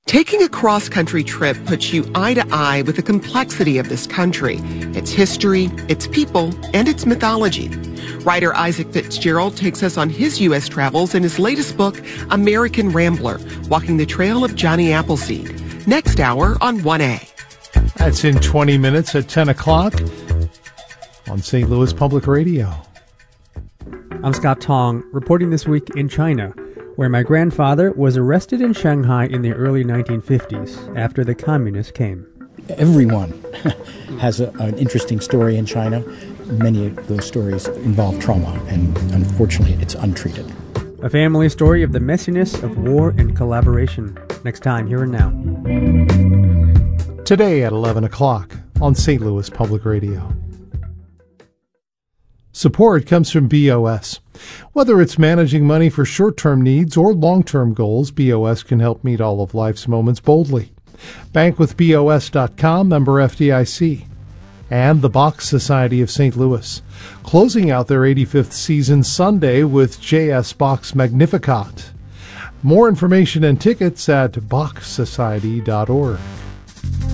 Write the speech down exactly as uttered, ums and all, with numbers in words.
Taking a cross-country trip puts you eye to eye with the complexity of this country, its history, its people, and its mythology. Writer Isaac Fitzgerald takes us on his U S travels in his latest book, American Rambler, Walking the Trail of Johnny Appleseed. Next hour on one A. That's in twenty minutes at ten o'clock on Saint Louis Public Radio. I'm Scott Tong, reporting this week in China, where my grandfather was arrested in Shanghai in the early nineteen fifties after the communists came. Everyone has a, an interesting story in China. Many of those stories involve trauma, and unfortunately, it's untreated. A family story of the messiness of war and collaboration. Next time, here and now. Today at eleven o'clock on Saint Louis Public Radio. Support comes from B O S. Whether it's managing money for short-term needs or long-term goals, B O S can help meet all of life's moments boldly. bank with B O S dot com, member F D I C. And the Bach Society of Saint Louis, closing out their eighty-fifth season Sunday with J S. Bach's Magnificat. More information and tickets at bach society dot org.